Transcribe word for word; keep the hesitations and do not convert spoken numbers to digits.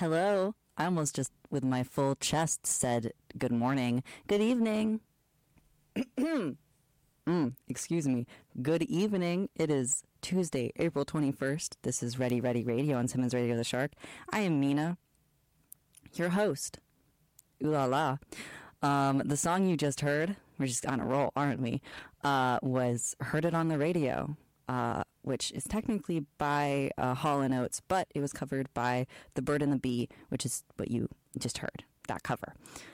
Hello. I almost just, with my full chest, said good morning. Good evening. mm, excuse me. Good evening. It is Tuesday, April twenty-first. This is Ready Ready Radio on Simmons Radio the Shark. I am Mina, your host. Ooh la la. Um, the song you just heard, we're just on a roll, aren't we, uh, was Heard It on the Radio, uh, which is technically by uh, Hall and Oates, but it was covered by The Bird and the Bee, which is what you just heard, that cover.